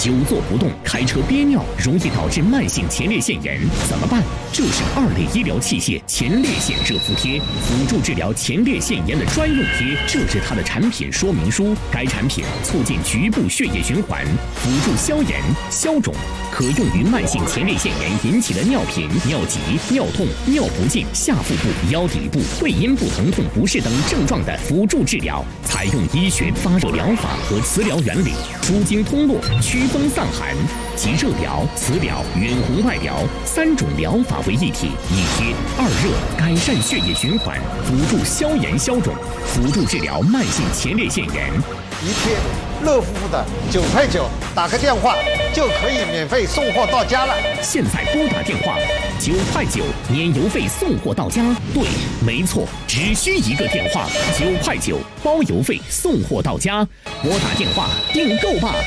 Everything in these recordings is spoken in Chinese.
久坐不动，开车憋尿，容易导致慢性前列腺炎，怎么办？就是2类医疗器械前列腺热敷贴，辅助治疗前列腺炎的专用贴。这是它的产品说明书。该产品促进局部血液循环，辅助消炎消肿，可用于慢性前列腺炎引起的尿频、尿急、尿痛、尿不尽、下腹部、腰底部、会阴部疼痛不适等症状的辅助治疗。采用医学发热疗法和磁疗原理，舒筋通络、祛风散寒，集热疗、磁疗、远红外疗3种疗法为一体，一贴2热，改善血液循环，辅助消炎消肿，辅助治疗慢性前列腺炎。 一贴热乎乎的9块9，打个电话就可以免费送货到家了。 现在拨打电话，9块9，免邮费送货到家。对，没错，只需一个电话，9块9，包邮费送货到家。拨打电话订购吧。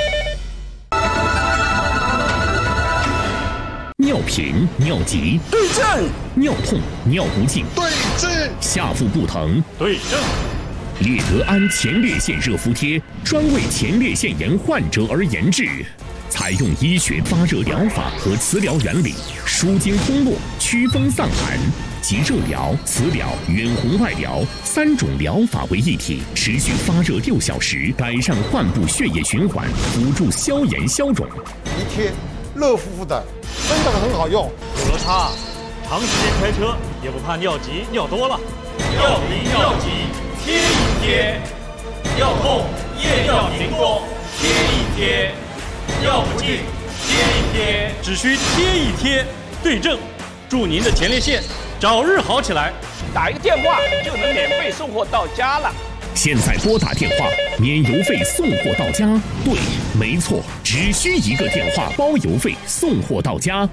尿频、尿急对症， 尿痛、尿不尽对症， 下腹部疼对症。 列德安前列腺热敷贴专为前列腺炎患者而研制，采用医学发热疗法和磁疗原理，舒筋通络、祛风散寒，集热疗、磁疗、远红外疗3种疗法为一体，持续发热6小时，改善患部血液循环，辅助消炎消肿。 一贴热乎乎的，真的很好用。 有了它，长时间开车也不怕尿急尿多了。尿频尿急贴一贴，尿痛夜尿频多贴一贴，尿不尽贴一贴，只需贴一贴，对症，祝您的前列腺早日好起来。 打一个电话就能免费送货到家了。 现在拨打电话，免邮费送货到家。对，没错，只需一个电话，包邮费送货到家。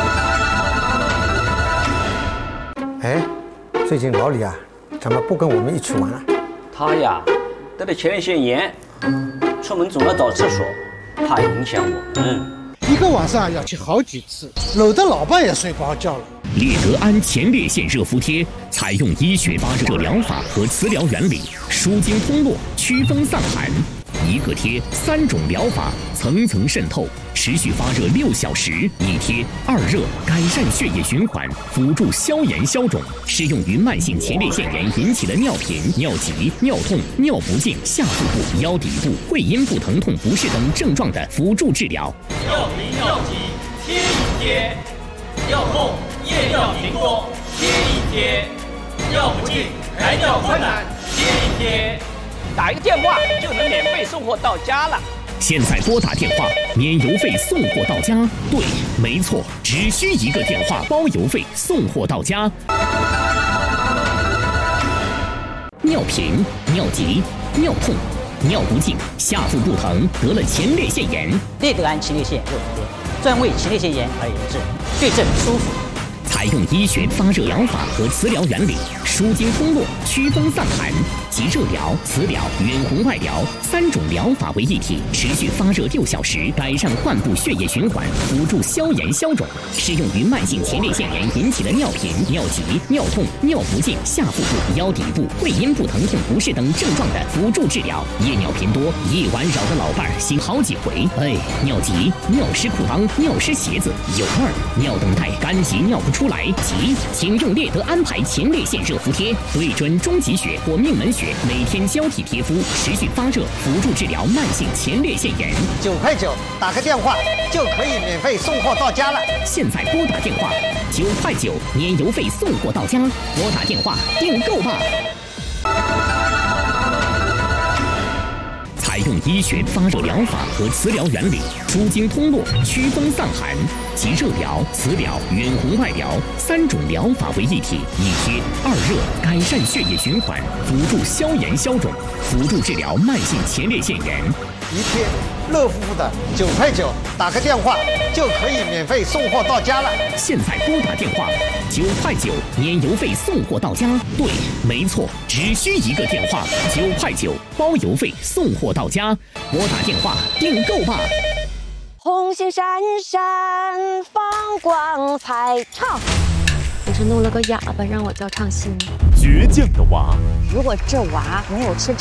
哎，最近老李啊，怎么不跟我们一起玩了？ 他呀，得了前列腺炎，出门总要找厕所，怕影响我。 一个晚上要去好几次，搂得老伴也睡不好觉了。 列德安前列腺热敷贴采用医学发热疗法和磁疗原理，舒筋通络、祛风散寒，一个贴3种疗法层层渗透，持续发热6小时，一贴2热，改善血液循环，辅助消炎消肿，适用于慢性前列腺炎引起的尿频、尿急、尿痛、尿不尽、下腹部、腰底部、会阴部疼痛不适等症状的辅助治疗。 尿频尿急贴一贴，尿痛夜尿频多贴一贴，尿不尽排尿困难贴一贴， 打一个电话就能免费送货到家了。 现在拨打电话，免邮费送货到家。对，没错，只需一个电话，包邮费送货到家。尿频、尿急、尿痛、尿不尽、下腹部疼，得了前列腺炎。 列德安前列腺热敷贴，专为前列腺炎而研制，对症舒服。 采用医学发热疗法和磁疗原理，舒筋通络、祛风散寒，集热疗、磁疗、远红外疗3种疗法为一体，持续发热6小时，改善患部血液循环，辅助消炎消肿，适用于慢性前列腺炎引起的尿频、尿急、尿痛、尿不尽、下腹部、腰底部、会阴部疼痛不适等症状的辅助治疗。夜尿频多，夜晚扰得老伴儿醒好几回。尿急、尿湿裤裆、尿湿鞋子，有味儿，尿等待干急尿不出来，急，请用列德安排前列腺热敷贴，对准中极穴或命门穴，每天交替贴敷，持续发热，辅助治疗慢性前列腺炎。 9块9，打个电话就可以免费送货到家了。 现在拨打电话，9块9，免邮费送货到家。拨打电话订购吧。采用医学发热疗法和磁疗原理，舒筋通络、祛风散寒，集热疗、磁疗、远红外疗3种疗法为一体，一贴2热，改善血液循环，辅助消炎消肿，辅助治疗慢性前列腺炎。 一贴热乎乎的9块9，打个电话就可以免费送货到家了。 现在拨打电话9块9，免邮费送货到家。对，没错，只需一个电话9块9，包邮费送货到家。拨打电话订购吧。 红星闪闪放光彩，唱。 你是弄了个哑巴让我叫唱新。 倔强的娃， 如果这娃没有吃